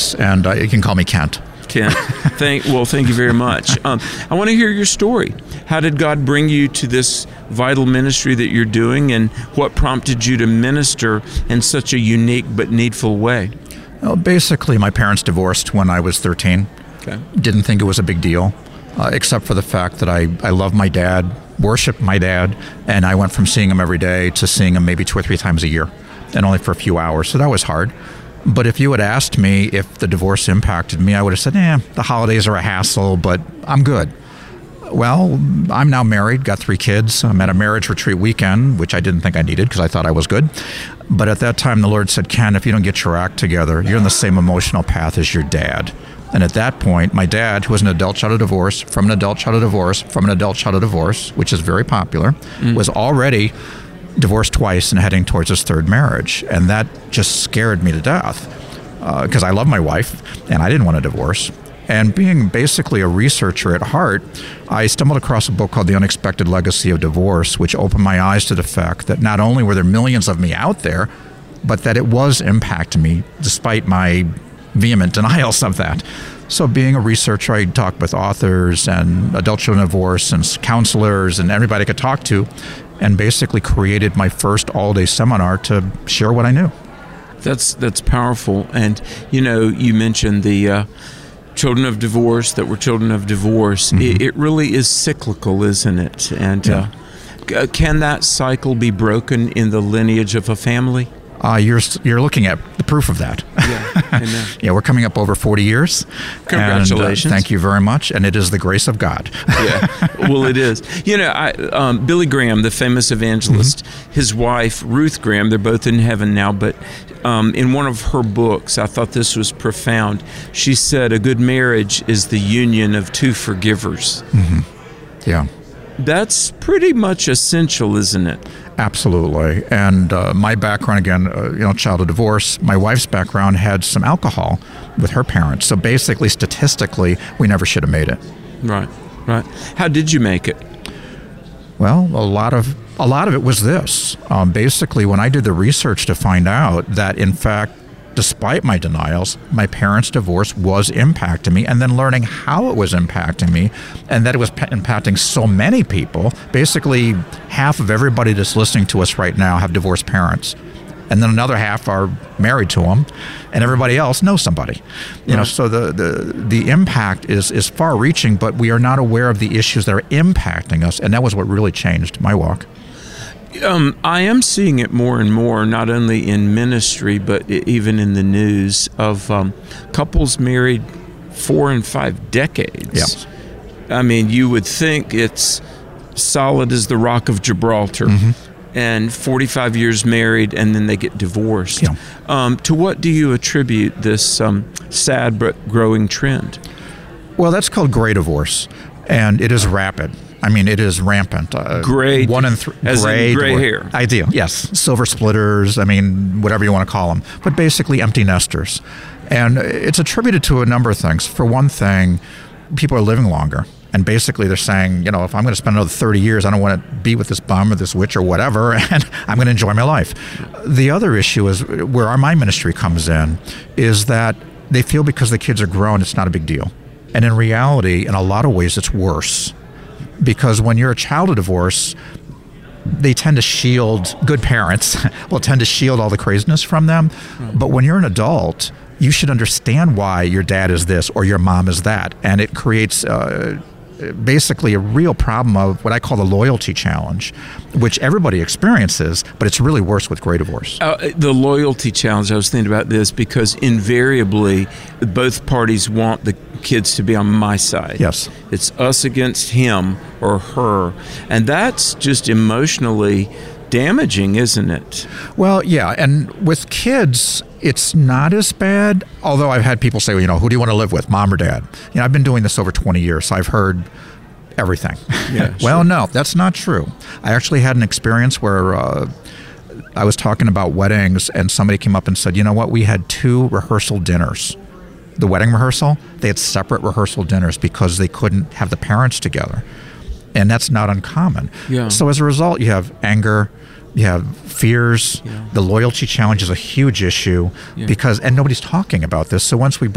Yes, and you can call me Kent. Kent. Thank you very much. I want to hear your story. How did God bring you to this vital ministry that you're doing, and what prompted you to minister in such a unique but needful way? Well, basically, my parents divorced when I was 13. Okay. Didn't think it was a big deal, except for the fact that I love my dad, worshiped my dad, and I went from seeing him every day to seeing him maybe 2 or 3 times a year, and only for a few hours. So that was hard. But if you had asked me if the divorce impacted me, I would have said, the holidays are a hassle, but I'm good. Well, I'm now married, got 3 kids. I'm at a marriage retreat weekend, which I didn't think I needed because I thought I was good. But at that time, the Lord said, Ken, if you don't get your act together, you're on the same emotional path as your dad. And at that point, my dad, who was an adult child of divorce, from an adult child of divorce, from an adult child of divorce, which is very popular, was already divorced twice and heading towards his 3rd marriage. And that just scared me to death because I love my wife and I didn't want a divorce. And being basically a researcher at heart, I stumbled across a book called The Unexpected Legacy of Divorce, which opened my eyes to the fact that not only were there millions of me out there, but that it was impacting me despite my vehement denials of that. So being a researcher, I talked with authors and adult children of divorce and counselors and everybody I could talk to, and basically created my first all-day seminar to share what I knew. That's powerful. And, you mentioned the children of divorce that were children of divorce. Mm-hmm. It really is cyclical, isn't it? And can that cycle be broken in the lineage of a family? You're looking at the proof of that. Yeah, I know. Yeah, we're coming up over 40 years. Congratulations. And, thank you very much. And it is the grace of God. Yeah, well, it is. Billy Graham, the famous evangelist, his wife, Ruth Graham, they're both in heaven now, but in one of her books, I thought this was profound. She said, a good marriage is the union of 2 forgivers. Mm-hmm. Yeah. That's pretty much essential, isn't it? Absolutely. And my background, again, child of divorce, my wife's background had some alcohol with her parents. So basically, statistically, we never should have made it. Right. How did you make it? Well, a lot of it was this. Basically, when I did the research to find out that, in fact, despite my denials, my parents' divorce was impacting me, and then learning how it was impacting me, and that it was impacting so many people. Basically, half of everybody that's listening to us right now have divorced parents, and then another half are married to them, and everybody else knows somebody. So the impact is far-reaching, but we are not aware of the issues that are impacting us, and that was what really changed my walk. I am seeing it more and more, not only in ministry, but even in the news, of couples married 4 and 5 decades. Yes. I mean, you would think it's solid as the Rock of Gibraltar, and 45 years married, and then they get divorced. Yeah. To what do you attribute this sad but growing trend? Well, that's called gray divorce, and it is rapid. I mean, it is rampant. Gray, 1 in 3, as in gray hair. Ideal, yes. Silver splitters, whatever you want to call them. But basically empty nesters. And it's attributed to a number of things. For one thing, people are living longer. And basically they're saying, if I'm going to spend another 30 years, I don't want to be with this bum or this witch or whatever, and I'm going to enjoy my life. The other issue is where my ministry comes in, is that they feel because the kids are grown, it's not a big deal. And in reality, in a lot of ways, it's worse. Because when you're a child of divorce, they tend to shield, good parents will tend to shield all the craziness from them. But when you're an adult, you should understand why your dad is this or your mom is that. And it creates basically a real problem of what I call the loyalty challenge, which everybody experiences, but it's really worse with gray divorce. The loyalty challenge, I was thinking about this because invariably both parties want the kids to be on my side. Yes. It's us against him or her. And that's just emotionally damaging, isn't it? Well, yeah. And with kids, it's not as bad. Although I've had people say, well, who do you want to live with, mom or dad? I've been doing this over 20 years, so I've heard everything. Yeah, Well, no, that's not true. I actually had an experience where I was talking about weddings, and somebody came up and said, you know what, we had 2 rehearsal dinners. The wedding rehearsal, they had separate rehearsal dinners because they couldn't have the parents together. And that's not uncommon. Yeah. So as a result, you have anger, you have fears. Yeah. The loyalty challenge is a huge issue because, and nobody's talking about this. So once we